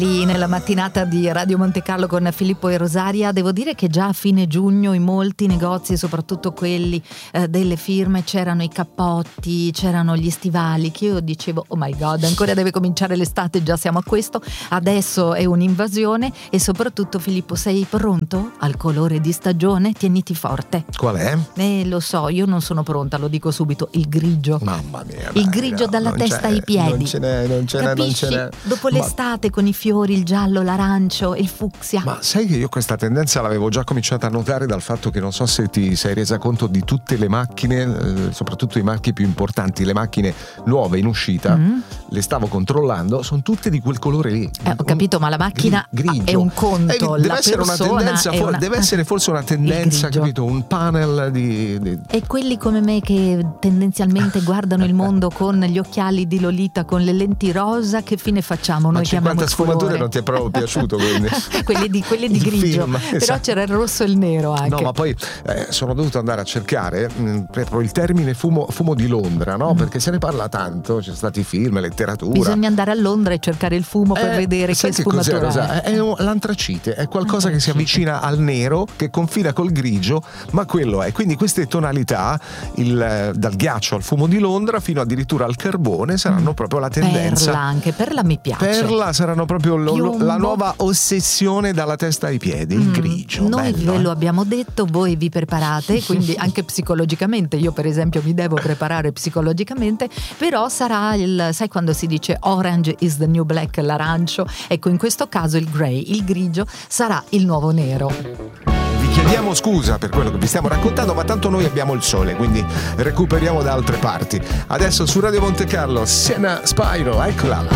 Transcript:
Nella mattinata di Radio Monte Carlo con Filippo e Rosaria, devo dire che già a fine giugno in molti negozi, soprattutto quelli delle firme, c'erano i cappotti, c'erano gli stivali, che io dicevo oh my god, ancora deve cominciare l'estate, già siamo a questo, adesso è un'invasione. E soprattutto, Filippo, sei pronto al colore di stagione? Tieniti forte. Qual è? Lo so, io non sono pronta, lo dico subito, il grigio. Mamma mia, il grigio dalla testa ai piedi. Non ce n'è. Dopo l'estate con i fiori, il giallo, l'arancio, il fucsia. Ma sai che io questa tendenza l'avevo già cominciata a notare dal fatto che non so se ti sei resa conto di tutte le macchine, soprattutto i marchi più importanti, le macchine nuove in uscita, le stavo controllando, sono tutte di quel colore lì. Ho capito, ma la macchina grigio. È un conto, deve essere una tendenza, deve essere forse una tendenza, capito? Un panel di... E quelli come me che tendenzialmente guardano il mondo con gli occhiali di Lolita, con le lenti rosa, che fine facciamo? Noi chiamiamo il sfumature colore. Non ti è proprio piaciuto, quindi. quelli di grigio, film, però esatto. c'era il rosso e il nero anche. No, ma poi sono dovuto andare a cercare proprio il termine fumo di Londra, no? Perché se ne parla tanto, ci sono stati film, letteratura. Bisogna andare a Londra e cercare il fumo per vedere che sfumatura è. L'antracite, è qualcosa che si avvicina al nero, che confina col grigio, ma quello è. Quindi queste tonalità, dal ghiaccio al fumo di Londra fino addirittura al carbone, saranno proprio la tendenza. Perla mi piace. Perla saranno proprio la nuova ossessione dalla testa ai piedi, il grigio. Noi bello, ve lo abbiamo detto, voi vi preparate, quindi anche psicologicamente, io per esempio mi devo preparare psicologicamente, però sarà sai quando si dice orange is the new black, l'arancio, ecco, in questo caso il grey, il grigio, sarà il nuovo nero. Vi chiediamo scusa per quello che vi stiamo raccontando, ma tanto noi abbiamo il sole, quindi recuperiamo da altre parti. Adesso su Radio Monte Carlo, Sienna Spyro, eccola.